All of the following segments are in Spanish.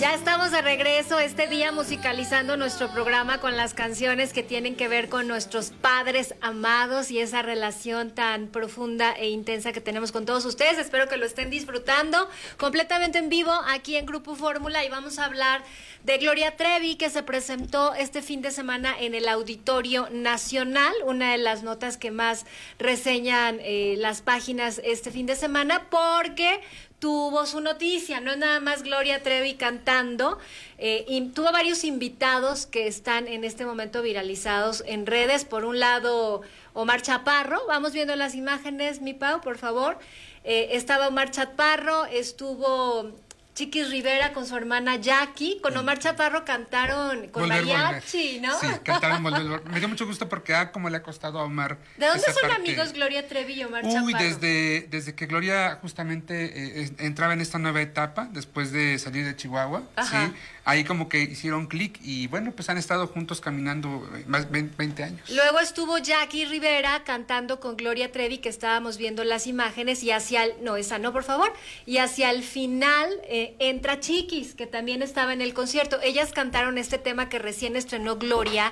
Ya estamos de regreso este día musicalizando nuestro programa con las canciones que tienen que ver con nuestros padres amados y esa relación tan profunda e intensa que tenemos con todos ustedes. Espero que lo estén disfrutando completamente en vivo aquí en Grupo Fórmula y vamos a hablar de Gloria Trevi, que se presentó este fin de semana en el Auditorio Nacional, una de las notas que más reseñan las páginas este fin de semana, porque tuvo su noticia. No es nada más Gloria Trevi cantando, y tuvo varios invitados que están en este momento viralizados en redes. Por un lado, Omar Chaparro, vamos viendo las imágenes, mi Pau, por favor. Estaba Omar Chaparro, estuvo Chiquis Rivera con su hermana Jackie, con Omar Chaparro cantaron con mariachi, ¿no? Sí, cantaron Volver. Me dio mucho gusto porque como le ha costado a Omar. ¿De dónde son amigos Gloria Trevi y Omar Chaparro? Desde que Gloria justamente entraba en esta nueva etapa, después de salir de Chihuahua, ajá, sí, ahí como que hicieron clic y bueno, pues han estado juntos caminando más de 20 años. Luego estuvo Jackie Rivera cantando con Gloria Trevi, que estábamos viendo las imágenes, y hacia el, no, esa no, por favor, y hacia el final entra Chiquis, que también estaba en el concierto. Ellas cantaron este tema que recién estrenó Gloria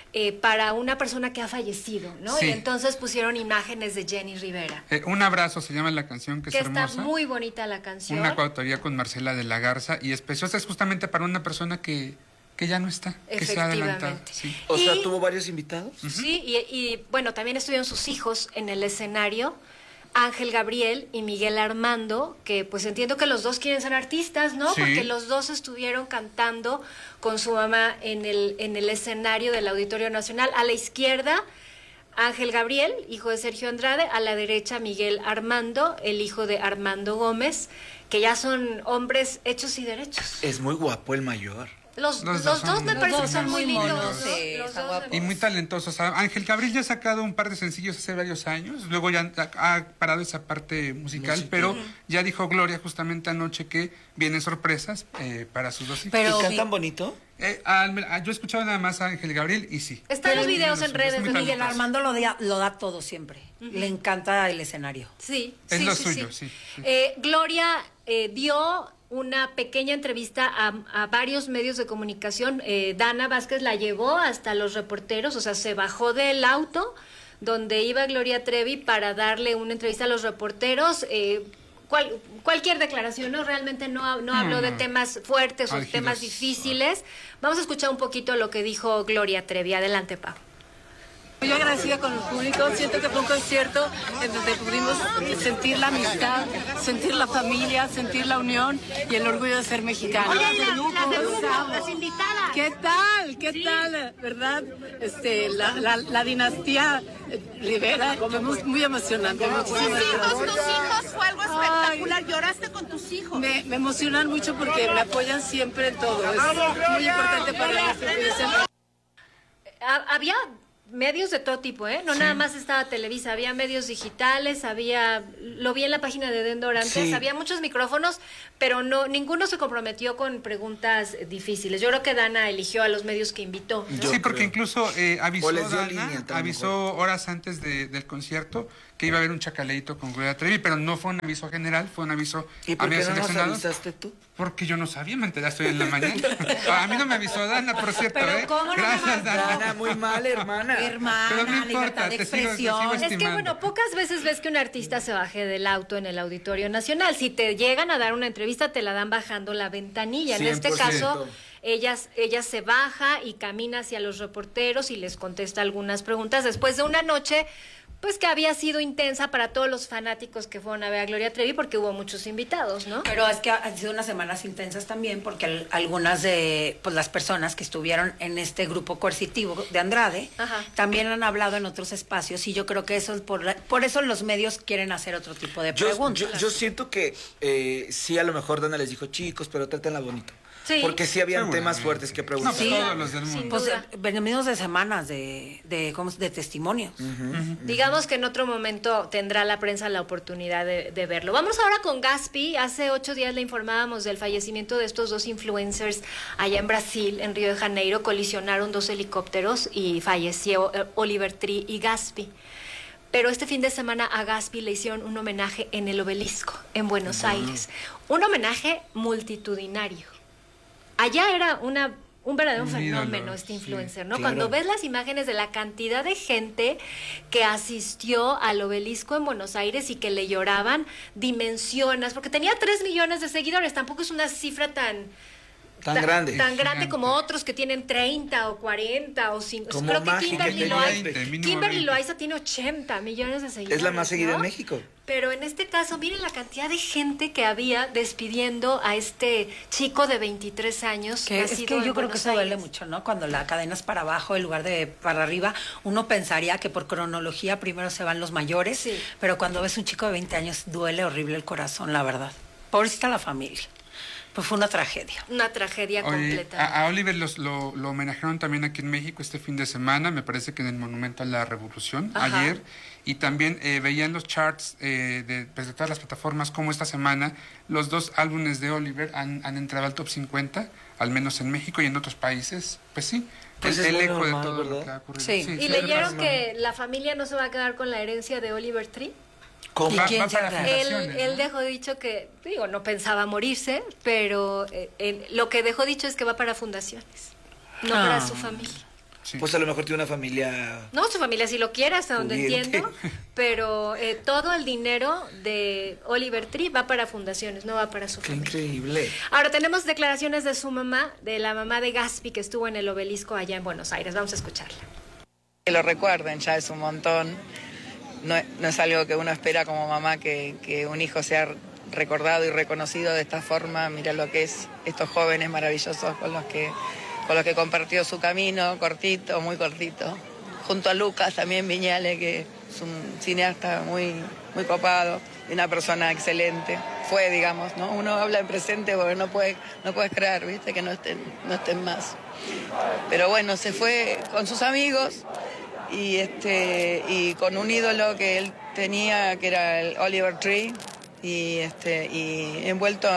para una persona que ha fallecido, ¿no? Sí. Y entonces pusieron imágenes de Jenny Rivera. Un abrazo se llama la canción, que es hermosa. Está muy bonita la canción. Una coautoría con Marcela de la Garza, y es preciosa, es justamente para una persona que ya no está, que se ha adelantado. Sí. O sea, ¿tuvo varios invitados? Sí, y bueno, también estuvieron sus hijos en el escenario, Ángel Gabriel y Miguel Armando, que pues entiendo que los dos quieren ser artistas, ¿no? Sí. Porque los dos estuvieron cantando con su mamá en el escenario del Auditorio Nacional. A la izquierda, Ángel Gabriel, hijo de Sergio Andrade; a la derecha, Miguel Armando, el hijo de Armando Gómez, que ya son hombres hechos y derechos. Es muy guapo el mayor. Los dos me parecen son muy lindos. Sí, Los está dos guapo. Y muy talentosos. Ángel Gabriel ya ha sacado un par de sencillos hace varios años, luego ya ha parado esa parte musical, pero ya dijo Gloria justamente anoche que vienen sorpresas para sus dos hijos. Pero ¿Y cantan bonito? Yo he escuchado nada más a Ángel Gabriel y sí. Están los videos en redes de Miguel talentosos. Armando lo da todo siempre. Le encanta el escenario. Sí, Es sí, lo sí, suyo, sí. sí. Gloria dio una pequeña entrevista a varios medios de comunicación. Dana Vázquez la llevó hasta los reporteros, o sea, se bajó del auto donde iba Gloria Trevi para darle una entrevista a los reporteros. Cualquier declaración, ¿no? Realmente no habló de temas fuertes o temas difíciles. Vamos a escuchar un poquito lo que dijo Gloria Trevi. Adelante, Pau. Muy agradecida con el público. Siento que fue un concierto en donde pudimos sentir la amistad, sentir la familia, sentir la unión y el orgullo de ser mexicano. Oye, las invitadas. ¿Qué tal? ¿Qué tal? ¿Verdad? La dinastía Rivera, fue muy emocionante. Tus hijos fue algo espectacular. Lloraste con tus hijos. Me emocionan mucho porque me apoyan siempre en todo. Es muy importante para nosotros. Había medios de todo tipo, ¿eh? No nada más estaba Televisa, había medios digitales, lo vi en la página de Dendor antes, Sí. había muchos micrófonos, pero ninguno se comprometió con preguntas difíciles. Yo creo que Dana eligió a los medios que invitó, ¿no? Yo Sí, porque creo. incluso avisó O les dio Dana, línea, tal avisó horas antes del concierto que iba a haber un chacaleito con Gloria Trevi, pero no fue un aviso general, fue un aviso ¿Y por qué medios no nos seleccionados. avisaste tú? Porque yo no sabía, me enteraste hoy en la mañana. A mí no me avisó Dana, por cierto. Pero ¿cómo no me Gracias, Dana. Dana, muy mal, hermana. Pero Hermana, no importa, libertad de te sigo expresión. Es que, estimando. bueno, pocas veces ves que un artista se baje del auto en el Auditorio Nacional. Si te llegan a dar una entrevista, te la dan bajando la ventanilla. En este 100%. caso, ella se baja y camina hacia los reporteros y les contesta algunas preguntas después de una noche pues que había sido intensa para todos los fanáticos que fueron a ver a Gloria Trevi, porque hubo muchos invitados, ¿no? Pero es que han sido unas semanas intensas también, porque algunas de las personas que estuvieron en este grupo coercitivo de Andrade Ajá. también han hablado en otros espacios, y yo creo que eso es por eso los medios quieren hacer otro tipo de preguntas. Yo siento que sí, a lo mejor Dana les dijo, chicos, pero trátenla bonito. Sí. Porque sí habían temas Seguramente. fuertes que No, preguntar. pues Sí, todos los del sin mundo. duda. Venimos de semanas de testimonios. Digamos que en otro momento tendrá la prensa la oportunidad de verlo. Vamos ahora con Gaspi. Hace 8 días le informábamos del fallecimiento de estos dos influencers allá en Brasil, en Río de Janeiro. Colisionaron 2 helicópteros y falleció Oliver Tree y Gaspi. Pero este fin de semana a Gaspi le hicieron un homenaje en el Obelisco, en Buenos Aires. Un homenaje multitudinario. allá era un verdadero Un fenómeno ídolo, este sí, influencer, ¿no? claro. Cuando ves las imágenes de la cantidad de gente que asistió al Obelisco en Buenos Aires y que le lloraban, dimensionas, porque tenía 3 millones de seguidores, tampoco es una cifra tan grande. Tan grande Gigante. como otros que tienen 30 o 40 o 5. Como Creo que Maggi, Kimberly que tenía Loaiza, 20, mínimo Kimberly 20. Loaiza tiene 80 millones de seguidores. Es la más seguida ¿no? en México. Pero en este caso, miren la cantidad de gente que había despidiendo a este chico de 23 años. Que es nacido que en yo creo que Buenos eso duele Aires. mucho, ¿no? Cuando la cadena es para abajo en lugar de para arriba, uno pensaría que por cronología primero se van los mayores, Sí. pero cuando ves un chico de 20 años duele horrible el corazón, la verdad. Pobrecita la familia. Pues fue una tragedia. Una tragedia Oye, completa. a Oliver lo homenajearon también aquí en México este fin de semana, me parece que en el Monumento a la Revolución, Ajá. ayer, y también veía en los charts pues, de todas las plataformas como esta semana los 2 álbumes de Oliver han entrado al top 50, al menos en México y en otros países, pues sí, Pues el es muy eco de normal, todo lo ¿verdad? que ha ocurrido. Sí. ¿Y es leyeron normal. que la familia no se va a quedar con la herencia de Oliver Tree? ¿Cómo? ¿Y quién Va se para queda? fundaciones, Él ¿no? dejó dicho que, digo, no pensaba morirse, pero lo que dejó dicho es que va para fundaciones, no Ah. para su familia. Sí. Pues a lo mejor tiene una familia... No, su familia sí lo quiere, hasta donde Pudiente. entiendo, pero todo el dinero de Oliver Tree va para fundaciones, no va para su Qué familia. increíble. Ahora tenemos declaraciones de su mamá, de la mamá de Gaspi, que estuvo en el Obelisco allá en Buenos Aires. Vamos a escucharla. Que lo recuerden, ya es un montón. No es algo que uno espera como mamá, que un hijo sea recordado y reconocido de esta forma. Mira lo que es estos jóvenes maravillosos con los que compartió su camino, cortito, muy cortito. Junto a Lucas también Viñale, que es un cineasta muy, muy copado y una persona excelente. Fue, digamos, ¿no? Uno habla en presente porque no puedes creer, ¿viste? Que no estén más. Pero bueno, se fue con sus amigos y con un ídolo que él tenía, que era el Oliver Tree, y envuelto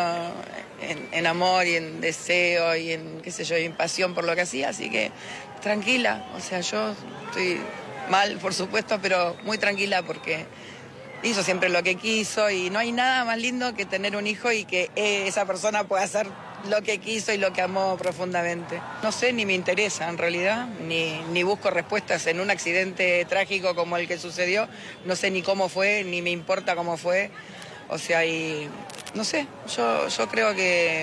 en amor y en deseo y en, qué sé yo, y en pasión por lo que hacía, así que tranquila, o sea, yo estoy mal, por supuesto, pero muy tranquila porque hizo siempre lo que quiso y no hay nada más lindo que tener un hijo y que esa persona pueda hacer lo que quiso y lo que amó profundamente. No sé, ni me interesa en realidad, ni busco respuestas en un accidente trágico como el que sucedió, no sé ni cómo fue, ni me importa cómo fue, o sea, y no sé, yo creo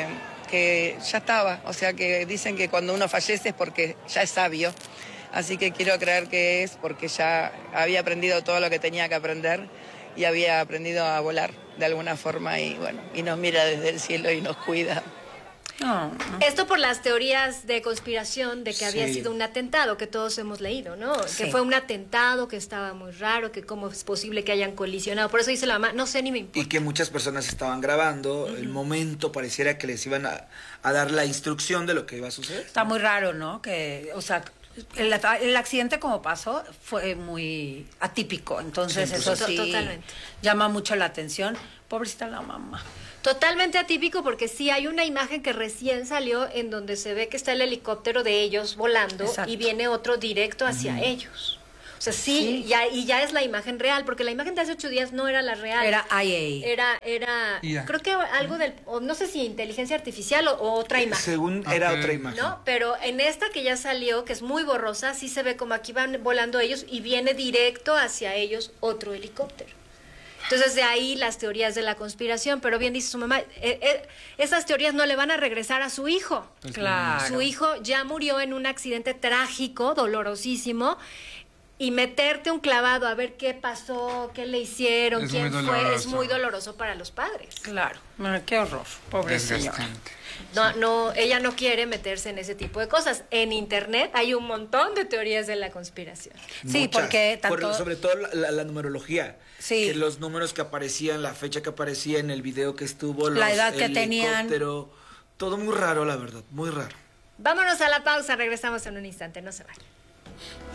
que ya estaba, o sea, que dicen que cuando uno fallece es porque ya es sabio, así que quiero creer que es porque ya había aprendido todo lo que tenía que aprender y había aprendido a volar de alguna forma y bueno, y nos mira desde el cielo y nos cuida. No, Esto por las teorías de conspiración de que había Sí. sido un atentado, que todos hemos leído, ¿no? Sí. Que fue un atentado, que estaba muy raro, que cómo es posible que hayan colisionado. Por eso dice la mamá, no sé ni me importa. Y que muchas personas estaban grabando, el momento pareciera que les iban a dar la instrucción de lo que iba a suceder. está muy raro, ¿no? Que, o sea, el accidente como pasó fue muy atípico, entonces eso sí Totalmente. llama mucho la atención. Pobrecita la mamá. Totalmente atípico porque sí hay una imagen que recién salió en donde se ve que está el helicóptero de ellos volando Exacto. y viene otro directo hacia ellos. O sea, sí. Ya es la imagen real, porque la imagen de hace 8 días no era la real. Era IA. Era IA. creo que algo o no sé si inteligencia artificial o otra imagen. Según era Ok. otra imagen. ¿No? Pero en esta que ya salió, que es muy borrosa, sí se ve como aquí van volando ellos y viene directo hacia ellos otro helicóptero. Entonces de ahí las teorías de la conspiración, pero bien dice su mamá, esas teorías no le van a regresar a su hijo. Pues, Claro. Su hijo ya murió en un accidente trágico, dolorosísimo, y meterte un clavado a ver qué pasó, qué le hicieron, Es quién muy fue, es doloroso. muy doloroso para los padres. Claro. Ay, qué horror. Pobre señora. Desgastante. No, ella no quiere meterse en ese tipo de cosas. En internet hay un montón de teorías de la conspiración. Sí, Muchas. porque tanto... Sobre todo la numerología. Sí. Que los números que aparecían, la fecha que aparecía en el video que estuvo, La los edad que tenían. helicóptero, todo muy raro, la verdad, muy raro. Vámonos a la pausa, regresamos en un instante, no se vayan.